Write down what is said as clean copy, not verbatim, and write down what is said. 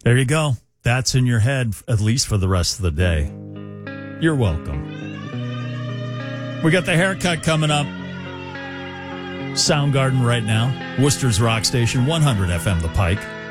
There you go. That's in your head, at least for the rest of the day. You're welcome. We got the haircut coming up. Soundgarden right now. Worcester's Rock Station, 100 FM The Pike.